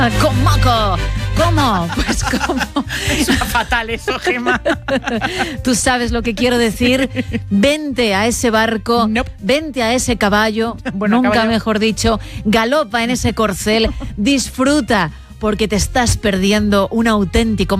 Con moco. ¿Cómo? Pues ¿cómo? Suena fatal eso, Gemma. Tú sabes lo que quiero decir. Vente a ese barco, Nope. Vente a ese caballo, Bueno, nunca caballo. mejor dicho, galopa en ese corcel, disfruta, porque te estás perdiendo un auténtico